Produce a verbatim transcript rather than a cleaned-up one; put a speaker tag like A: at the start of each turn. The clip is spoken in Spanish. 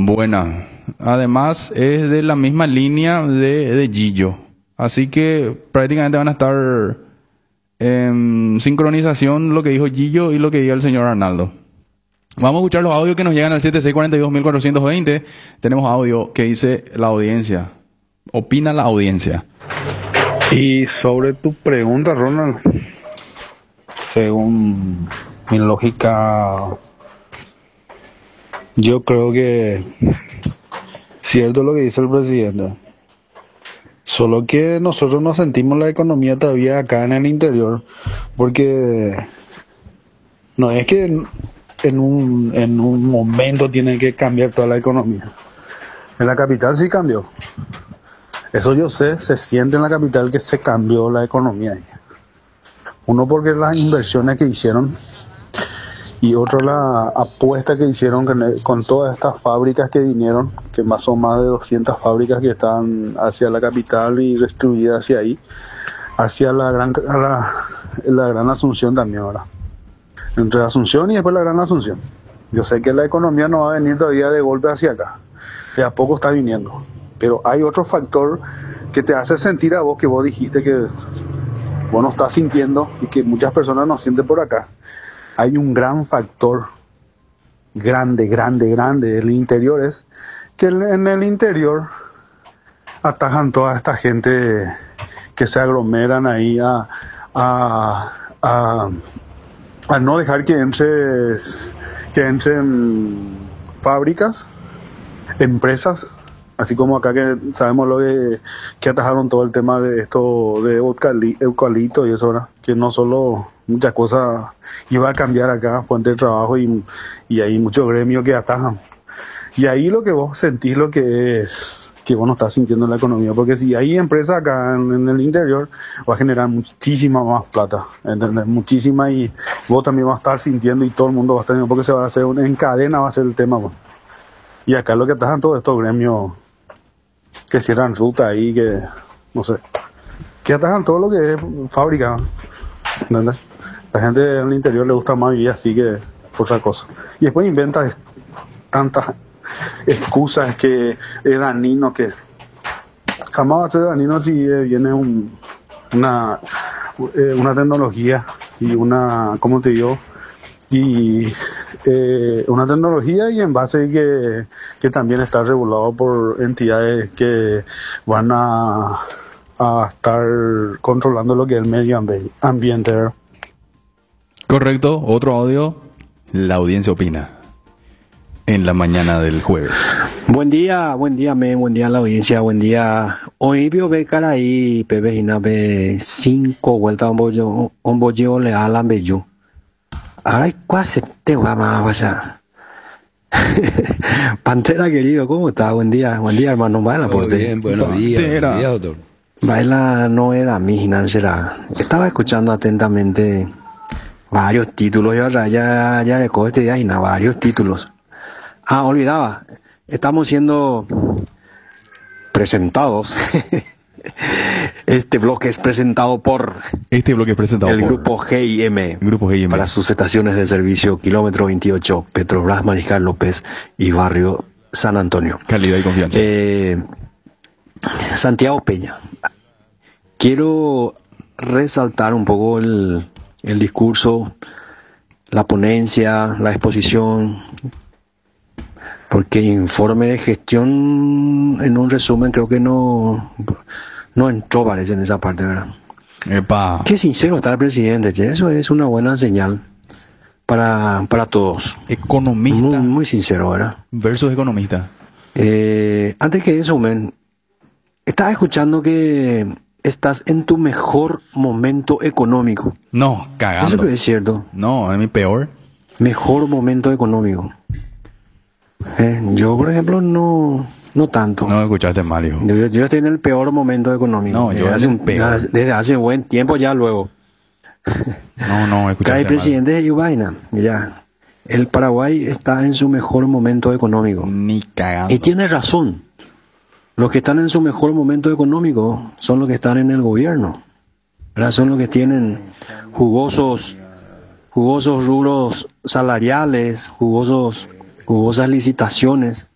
A: Buena. Además, es de la misma línea de, de Gillo. Así que prácticamente van a estar en sincronización lo que dijo Gillo y lo que diga el señor Arnaldo. Vamos a escuchar los audios que nos llegan al siete seis cuatro dos cuatro dos cero. Tenemos audio que dice la audiencia. Opina la audiencia.
B: Y sobre tu pregunta, Ronald, según mi lógica, yo creo que cierto lo que dice el presidente. Solo que nosotros no sentimos la economía todavía acá en el interior, porque no es que en, en un, en un momento tiene que cambiar toda la economía. En la capital sí cambió. Eso yo sé, se siente en la capital que se cambió la economía ahí. Uno porque las inversiones que hicieron y otro la apuesta que hicieron con, con todas estas fábricas que vinieron, que más son más de doscientas fábricas que están hacia la capital y distribuidas hacia ahí, hacia la gran, la, la gran Asunción también ahora. Entre Asunción y después la Gran Asunción. Yo sé que la economía no va a venir todavía de golpe hacia acá, de a poco está viniendo. Pero hay otro factor que te hace sentir a vos, que vos dijiste que vos no estás sintiendo y que muchas personas no sienten por acá. Hay un gran factor, grande, grande, grande, el interior es que en el interior atajan toda esta gente que se aglomeran ahí a, a, a, a no dejar que entre, que entren fábricas, empresas. Así como acá que sabemos lo de que atajaron todo el tema de esto de eucalipto y eso, ¿verdad? Que no solo muchas cosas iba a cambiar acá, fuente de trabajo y, y hay muchos gremios que atajan. Y ahí lo que vos sentís lo que es, que vos no estás sintiendo en la economía, porque si hay empresas acá en, en el interior, va a generar muchísima más plata, ¿entendés? Muchísima, y vos también vas a estar sintiendo y todo el mundo va a estar, porque se va a hacer, un, en cadena va a ser el tema, bueno. Y acá lo que atajan todos estos gremios que cierran ruta ahí, que no sé, que atajan todo lo que es fábrica, ¿entendés? La gente en el interior le gusta más vivir así que otra cosa. Y después inventa tantas excusas que es dañino, que jamás va a ser dañino si viene un, una, una tecnología y una, ¿cómo te digo? Y eh, una tecnología y en base que, que también está regulado por entidades que van a, a estar controlando lo que es el medio ambiente.
A: Correcto, otro audio. La audiencia opina en la mañana del jueves.
C: Buen día, buen día, me, buen día a la audiencia, buen día. Hoy vio ve cara ahí, pepe y nave cinco vueltas un bollo, un bollo le alan bello. Ahora hay casi te va más vaya. Pantera querido, ¿cómo está? Buen día, buen día, hermano. Baila por ti.
D: Bien, buenos días, buenos días, doctor.
C: Baila novedad, mi ginancera. Estaba escuchando atentamente varios títulos. Yo ya, ya, ya recojo este día y nada, varios títulos. Ah, olvidaba. Estamos siendo presentados. Este bloque es presentado por
A: Este bloque es presentado
C: el
A: por
C: grupo G I M,
A: Grupo G I M
C: para sus estaciones de servicio kilómetro veintiocho, Petrobras Mariscal López y Barrio San Antonio.
A: Calidad y confianza.
C: Eh, Santiago Peña. Quiero resaltar un poco el, el discurso, la ponencia, la exposición, porque informe de gestión, en un resumen, creo que no, no entró, parece, en esa parte, ¿verdad?
A: Epa.
C: Qué sincero está el presidente, che. Eso es una buena señal para, para todos.
A: Economista
C: Muy, muy sincero, ¿verdad?
A: versus economista.
C: Eh, antes que eso, men, estaba escuchando que estás en tu mejor momento económico.
A: No, cagando.
C: Eso que es cierto.
A: No, es mi peor.
C: Mejor momento económico. Eh, yo, por ejemplo, no, no tanto.
A: No me escuchaste mal, hijo.
C: Yo, yo estoy en el peor momento económico.
A: No, yo
C: desde
A: en
C: hace,
A: el
C: un-
A: peor.
C: desde hace buen tiempo ya luego.
A: No, no, escuchaste
C: Trae
A: mal.
C: presidente de Yubaina, ya. El Paraguay está en su mejor momento económico.
A: Ni cagando.
C: Y tiene razón. Los que están en su mejor momento económico son los que están en el gobierno. ¿Verdad? Son los que tienen jugosos, jugosos rubros salariales, jugosos, jugosas licitaciones.